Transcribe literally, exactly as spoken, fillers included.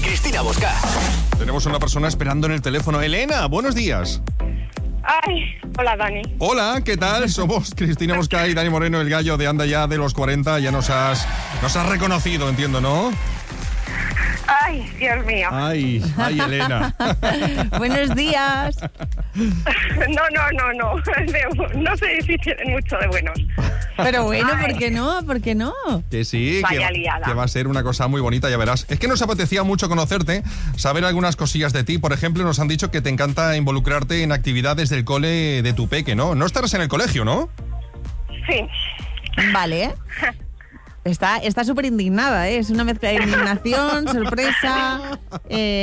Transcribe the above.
Cristina Busca. Tenemos una persona esperando en el teléfono. Elena, buenos días. Ay, hola Dani. Hola, ¿qué tal? Somos Cristina Busca y Dani Moreno, el gallo de Anda Ya de los cuarenta. Ya nos has, nos has reconocido, entiendo, ¿no? Ay, Dios mío. Ay, ay, Elena. Buenos días. No, no, no, no. No sé si tienen mucho de buenos. Pero bueno, Ay. ¿por qué no? ¿Por qué no? Que sí, que, Vaya liada. que va a ser una cosa muy bonita, ya verás. Es que nos apetecía mucho conocerte, saber algunas cosillas de ti. Por ejemplo, nos han dicho que te encanta involucrarte en actividades del cole de tu peque, ¿no? No estarás en el colegio, ¿no? Sí. Vale. Está está súper indignada, ¿eh? Es una mezcla de indignación, sorpresa... eh,